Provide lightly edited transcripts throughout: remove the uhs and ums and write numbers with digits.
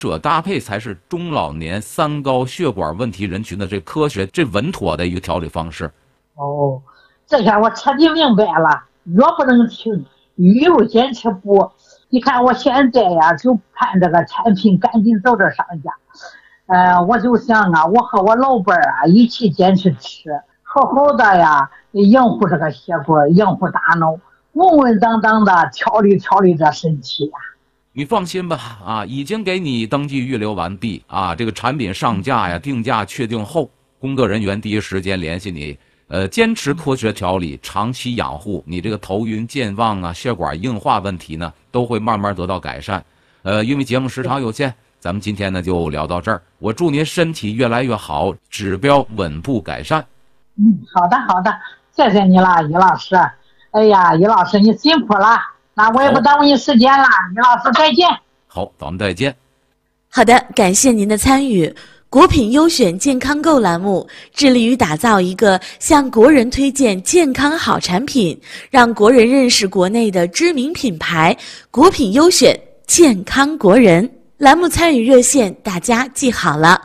这搭配才是中老年三高血管问题人群的这科学、这稳妥的一个调理方式。 哦，这下我彻底明白了，药不能停，有坚持不。你看我现在呀，就盼这个产品赶紧早点上架。我就想啊，我和我老伴儿啊一起坚持吃，好好的呀，养护这个血管，养护大脑，稳稳当当的调理这身体呀。 你放心吧，啊，已经给你登记预留完毕啊，这个产品上架呀，定价确定后，工作人员第一时间联系你。坚持科学调理，长期养护，你这个头晕健忘啊、血管硬化问题呢，都会慢慢得到改善。因为节目时长有限，咱们今天呢就聊到这儿。我祝您身体越来越好，指标稳步改善。 好的，谢谢你了，于老师。哎呀，于老师你辛苦了，那我也不耽误你时间了，于老师再见。 好，咱们再见。 好的，感谢您的参与。国品优选健康购栏目致力于打造一个向国人推荐健康好产品，让国人认识国内的知名品牌国品优选健康国人。栏目参与热线大家记好了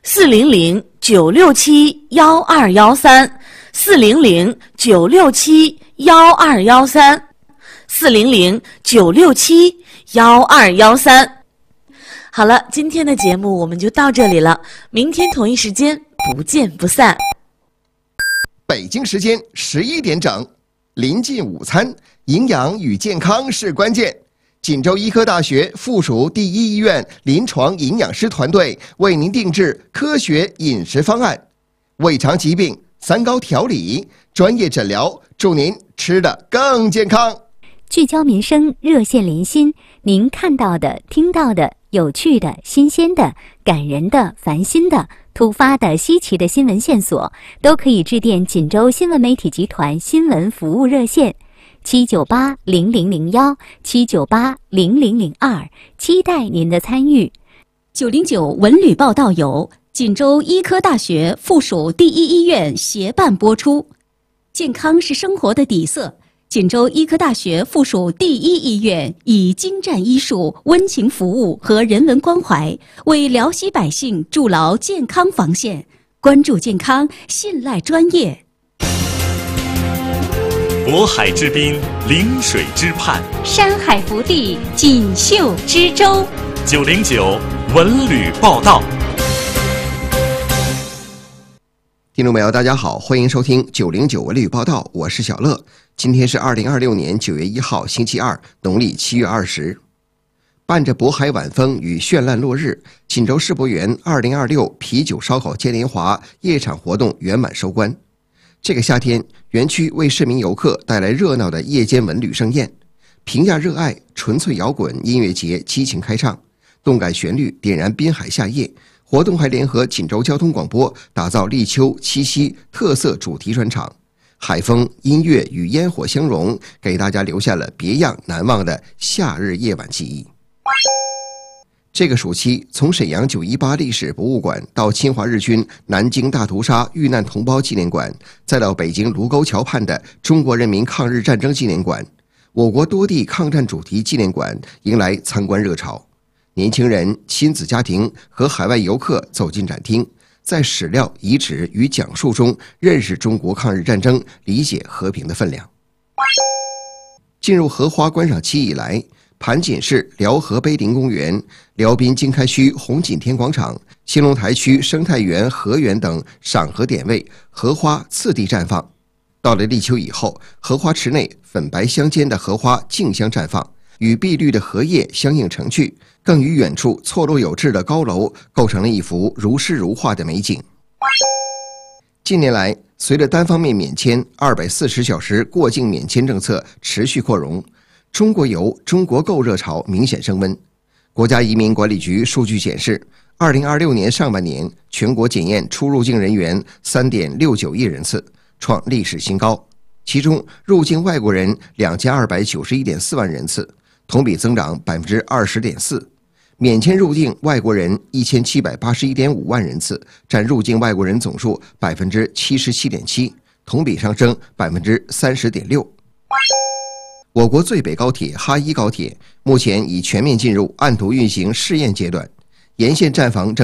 ，400-967-1213 400-967-1213 400-967-1213。好了，今天的节目我们就到这里了，明天同一时间不见不散。 北京时间11点整，临近午餐，营养与健康是关键。锦州医科大学附属第一医院临床营养师团队为您定制科学饮食方案，胃肠疾病、三高调理，专业诊疗，祝您吃得更健康。 聚焦民生，热线连心，您看到的、听到的、有趣的、新鲜的、感人的、烦心的、突发的、稀奇的新闻线索，都可以致电锦州新闻媒体集团新闻服务热线798-0001 798-0002，期待您的参与。 909文旅报道由锦州医科大学附属第一医院协办播出。健康是生活的底色。锦州医科大学附属第一医院以精湛医术、温情服务和人文关怀，为辽西百姓筑牢健康防线。关注健康，信赖专业。 渤海之滨，临水之畔， 山海福地，锦绣之州。 909文旅报道。 听众朋友大家好，欢迎收听909文旅报道，我是小乐。今天是2026年9月1号星期二，农历7月20。伴着渤海晚风与绚烂落日，锦州世博园2026啤酒烧烤嘉年华夜场活动圆满收官。这个夏天，园区为市民游客带来热闹的夜间文旅盛宴，平价热爱纯粹摇滚音乐节激情开唱，动感旋律点燃滨海夏夜。活动还联合锦州交通广播打造立秋、七夕特色主题专场，海风、音乐与烟火相融，给大家留下了别样难忘的夏日夜晚记忆。这个暑期，从沈阳918历史博物馆到侵华日军南京大屠杀遇难同胞纪念馆，再到北京卢沟桥畔的中国人民抗日战争纪念馆，我国多地抗战主题纪念馆迎来参观热潮。年轻人、亲子家庭和海外游客走进展厅，在史料、遗址与讲述中认识中国抗日战争，理解和平的分量。进入荷花观赏期以来，盘锦市辽河碑林公园、辽滨经开区红景天广场、兴隆台区生态园河园等赏荷点位，荷花次第绽放。到了立秋以后，荷花池内粉白相间的荷花竞相绽放，与碧绿的荷叶相映成趣，更与远处错落有致的高楼构成了一幅如诗如画的美景。近年来，随着单方面免签、240小时过境免签政策持续扩容，中国游、中国购热潮明显升温。国家移民管理局数据显示，2026年上半年全国检验出入境人员 3.69 亿人次，创历史新高。其中入境外国人2291.4万人次，同比增长 20.4%， 免签入境外国人1781.5万人次，占入境外国人总数 77.7%， 同比上升 30.6%。我国最北高铁哈一高铁目前已全面进入按图运行试验阶段， 沿线站房正